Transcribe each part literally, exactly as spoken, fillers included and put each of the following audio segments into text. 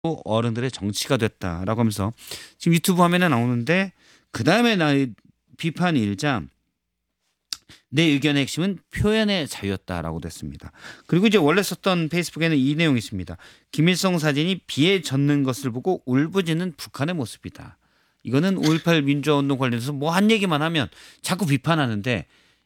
어른들의 정치가 됐다라고 하면서 지금 유튜브 화면에 나오는데 그다음에 나 비판 일자 내 의견의 핵심은 표현의 자유였다라고 됐습니다. 그리고 이제 원래 썼던 페이스북에는 이 내용이 있습니다. 김일성 사진이 비에 젖는 것을 보고 울부짖는 북한의 모습이다. 이거는 오일팔 민주화운동 관련해서 뭐 한 얘기만 하면 자꾸 비판하는데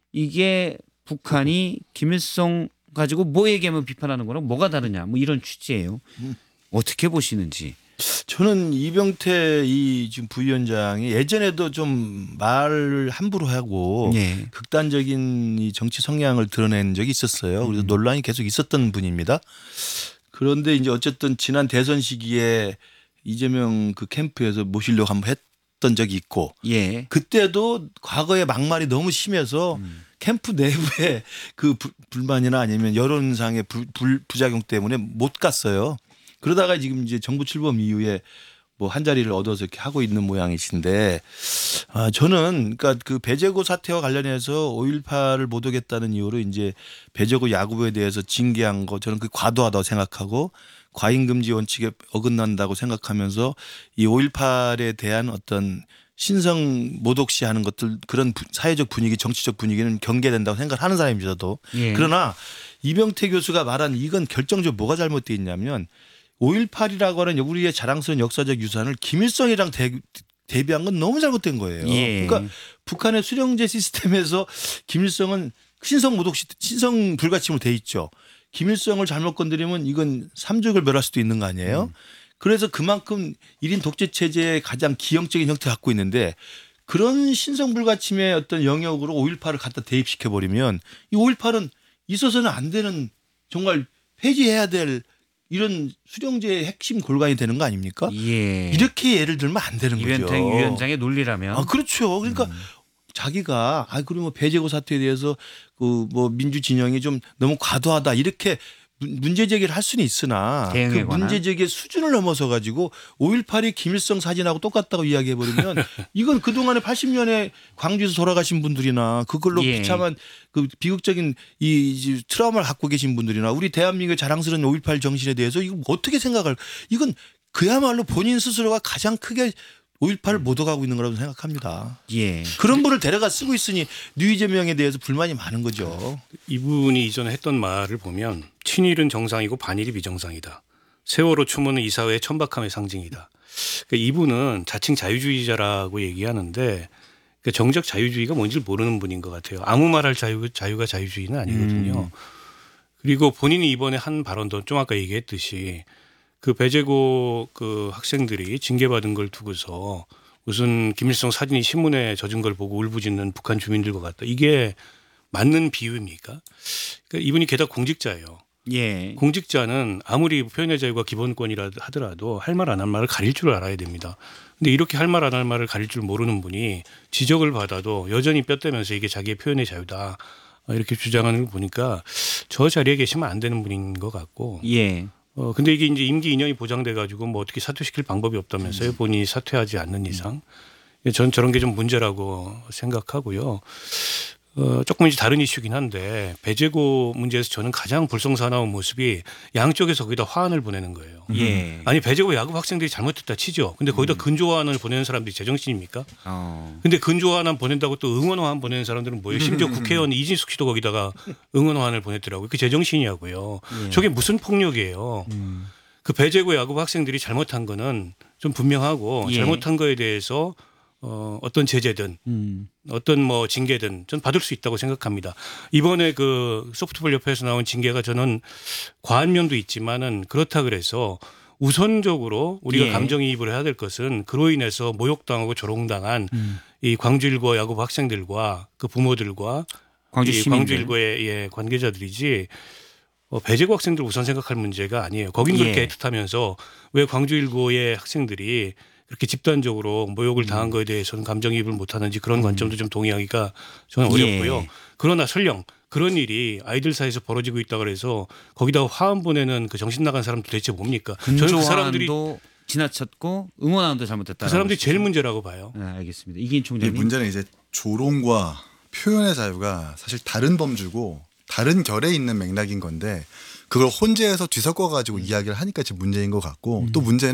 이게 북한이 김일성 가지고 뭐 얘기하면 비판하는 거랑 뭐가 다르냐 뭐 이런 취지예요. 어떻게 보시는지. 저는 이병태 이 지금 부위원장이 예전에도 좀 말을 함부로 하고 네. 극단적인 이 정치 성향을 드러낸 적이 있었어요. 그래서 음. 논란이 계속 있었던 분입니다. 그런데 이제 어쨌든 지난 대선 시기에 이재명 그 캠프에서 모시려고 한번 했던 적이 있고 예. 그때도 과거에 막말이 너무 심해서 음. 캠프 내부의 그 부, 불만이나 아니면 여론상의 부, 불, 부작용 때문에 못 갔어요. 그러다가 지금 이제 정부 출범 이후에 뭐 한 자리를 얻어서 이렇게 하고 있는 모양이신데 아 저는 그러니까 그 배재고 사태와 관련해서 오일팔을 못 오겠다는 이유로 이제 배재고 야구부에 대해서 징계한 거 저는 그 과도하다고 생각하고 과잉금지 원칙에 어긋난다고 생각하면서 이 오일팔에 대한 어떤 신성 모독시하는 것들 그런 사회적 분위기 정치적 분위기는 경계된다고 생각하는 사람입니다. 저도. 예. 그러나 이병태 교수가 말한 이건 결정적으로 뭐가 잘못되어 있냐면 오일팔이라고 하는 우리의 자랑스러운 역사적 유산을 김일성이랑 대, 대비한 건 너무 잘못된 거예요. 예. 그러니까 북한의 수령제 시스템에서 김일성은 신성 모독 신성 불가침으로 돼 있죠. 김일성을 잘못 건드리면 이건 삼족을 멸할 수도 있는 거 아니에요. 음. 그래서 그만큼 일 인 독재 체제의 가장 기형적인 형태를 갖고 있는데 그런 신성 불가침의 어떤 영역으로 오일팔을 갖다 대입시켜 버리면 이 오일팔은 있어서는 안 되는 정말 폐지해야 될 이런 수령제의 핵심 골간이 되는 거 아닙니까? 예. 이렇게 예를 들면 안 되는 거죠. 이병태 위원장의 논리라면. 아 그렇죠. 그러니까 음. 자기가 아 그리고 뭐 배재고 사태에 대해서 그 뭐 민주 진영이 좀 너무 과도하다 이렇게 문제 제기를 할 수는 있으나 그 문제 제기의 수준을 넘어서 가지고 오일팔이 김일성 사진하고 똑같다고 이야기해 버리면 이건 그동안에 팔십 년에 광주에서 돌아가신 분들이나 그걸로 예. 비참한 그 비극적인 이 트라우마를 갖고 계신 분들이나 우리 대한민국의 자랑스러운 오일팔 정신에 대해서 이거 어떻게 생각할 이건 그야말로 본인 스스로가 가장 크게 오일팔을 못 오가고 있는 거라고 생각합니다. 예. 그런 분을 데려가 쓰고 있으니 류이재명에 대해서 불만이 많은 거죠. 이분이 이전에 했던 말을 보면 친일은 정상이고 반일이 비정상이다. 세월호 추모는 이 사회의 천박함의 상징이다. 그러니까 이분은 자칭 자유주의자라고 얘기하는데 그러니까 정작 자유주의가 뭔지를 모르는 분인 것 같아요. 아무 말할 자유, 자유가 자유주의는 아니거든요. 음. 그리고 본인이 이번에 한 발언도 좀 아까 얘기했듯이 그 배재고 그 학생들이 징계받은 걸 두고서 무슨 김일성 사진이 신문에 젖은 걸 보고 울부짖는 북한 주민들과 같다. 이게 맞는 비유입니까? 그러니까 이분이 게다가 공직자예요. 예. 공직자는 아무리 표현의 자유가 기본권이라 하더라도 할 말 안 할 말을 가릴 줄 알아야 됩니다. 근데 이렇게 할 말 안 할 말을 가릴 줄 모르는 분이 지적을 받아도 여전히 뼈대면서 이게 자기의 표현의 자유다. 이렇게 주장하는 걸 보니까 저 자리에 계시면 안 되는 분인 것 같고. 예. 어 근데 이게 이제 임기 이 년이 보장돼 가지고 뭐 어떻게 사퇴시킬 방법이 없다면서요. 본인이 사퇴하지 않는 이상. 전 저런 게 좀 문제라고 생각하고요. 어 조금 이제 다른 이슈긴 한데 배재고 문제에서 저는 가장 불성사나운 모습이 양쪽에서 거기다 화환을 보내는 거예요. 예. 아니 배재고 야구 학생들이 잘못했다 치죠. 근데 거기다 음. 근조화환을 보내는 사람들이 제정신입니까? 어. 근데 근조화환 보낸다고 또 응원화환 보내는 사람들은 뭐예요? 심지어 국회의원 이진숙 씨도 거기다가 응원화환을 보냈더라고요. 그게 제정신이냐고요. 예. 저게 무슨 폭력이에요. 음. 그 배재고 야구 학생들이 잘못한 거는 좀 분명하고 예. 잘못한 거에 대해서 어, 어떤 제재든 음. 어떤 뭐 징계든 전 받을 수 있다고 생각합니다. 이번에 그 소프트볼 협회에서 나온 징계가 저는 과한 면도 있지만은 그렇다 그래서 우선적으로 우리가 예. 감정이입을 해야 될 것은 그로 인해서 모욕당하고 조롱당한 음. 이 광주일고 야구부 학생들과 그 부모들과 광주 이 광주일고의 예, 관계자들이지 어, 배재고 학생들 우선 생각할 문제가 아니에요. 거긴 그렇게 예. 애틋하면서 왜 광주일고의 학생들이 그렇게 집단적으로 모욕을 당한 거에 대해서는 감정이입을 못하는지 그런 관점도 좀 동의하기가 저는 어렵고요. 예. 그러나 설령 그런 일이 아이들 사이에서 벌어지고 있다 그래서 거기다가 화환 보내는 그 정신 나간 사람들 대체 뭡니까? 저는 그 사람들이 지나쳤고 응원하는도 잘못했다. 그 사람들이 제일 문제라고 봐요. 네, 알겠습니다. 이긴 총장님. 문제는 이제 조롱과 표현의 자유가 사실 다른 범주고 다른 결에 있는 맥락인 건데 그걸 혼재해서 뒤섞어 가지고 이야기를 하니까 지금 문제인 것 같고 또 문제는